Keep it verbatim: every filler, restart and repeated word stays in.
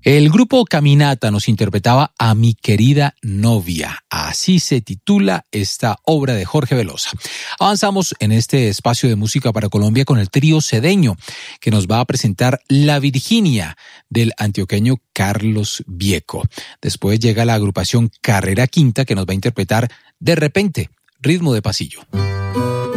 El grupo Caminata nos interpretaba A mi querida novia. Así se titula esta obra de Jorge Velosa. Avanzamos en este espacio de música para Colombia con el trío Cedeño, que nos va a presentar La Virginia del antioqueño Carlos Vieco. Después llega la agrupación Carrera Quinta, que nos va a interpretar De repente, ritmo de pasillo.